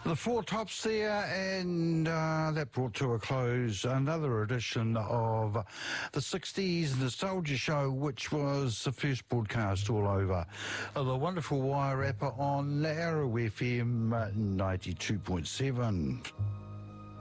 The Four Tops there, and that brought to a close another edition of the 60s Nostalgia Show, which was the first broadcast all over the wonderful Wairarapa on Arrow FM 92.7.